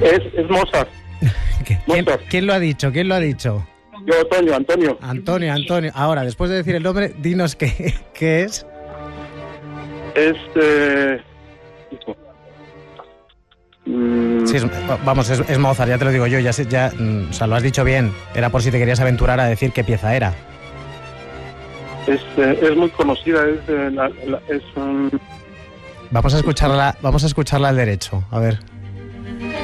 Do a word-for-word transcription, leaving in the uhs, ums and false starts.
Es, es Mozart. ¿Quién, Mozart. ¿Quién lo ha dicho? ¿Quién lo ha dicho? Yo, Antonio, Antonio. Antonio, Antonio. Ahora, después de decir el nombre, dinos qué, qué es. Es... Eh... Mm, Sí, es, vamos, es, es Mozart, ya te lo digo yo, ya, sé- ya mm, o sea, lo has dicho bien. Era por si te querías aventurar a decir qué pieza era. es, eh, es muy conocida, es... eh, la, la- es um, Vamos a escucharla, vamos a escucharla al derecho, a ver.